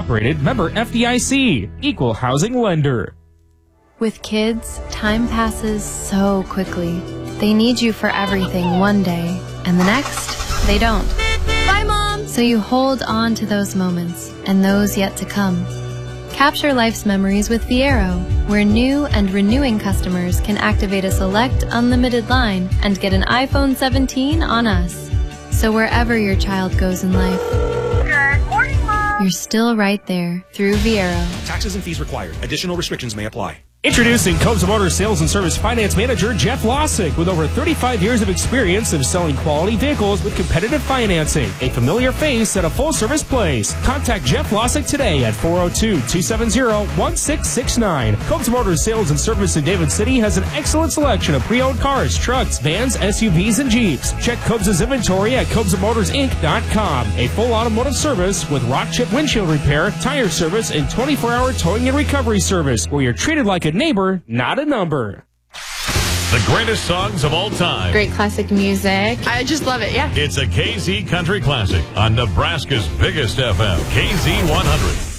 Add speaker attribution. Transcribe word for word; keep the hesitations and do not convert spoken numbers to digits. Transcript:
Speaker 1: Incorporated, member F D I C, equal housing lender.
Speaker 2: With kids, time passes so quickly. They need you for everything one day, and the next, they don't. Bye, Mom! So you hold on to those moments, and those yet to come. Capture life's memories with Viero, where new and renewing customers can activate a select unlimited line and get an iPhone seventeen on us. So wherever your child goes in life,
Speaker 3: Good morning, Mom!
Speaker 2: you're still right there through Viero.
Speaker 4: Taxes and fees required. Additional restrictions may apply.
Speaker 1: Introducing Cobes Motor Sales and Service Finance Manager Jeff Lossick, with over thirty-five years of experience of selling quality vehicles with competitive financing. A familiar face at a full-service place. Contact Jeff Lossick today at four oh two, two seven zero, one six six nine. Cobes Motor Sales and Service in David City has an excellent selection of pre-owned cars, trucks, vans, S U Vs, and Jeeps. Check Cobes' inventory at Cobes Motors Inc dot com. A full automotive service with rock chip windshield repair, tire service, and twenty-four hour towing and recovery service, where you're treated like a neighbor, not a number.
Speaker 5: The greatest songs of all time.
Speaker 6: Great classic music. I just love it, yeah.
Speaker 5: It's a K Z Country Classic on Nebraska's biggest F M, K Z one hundred.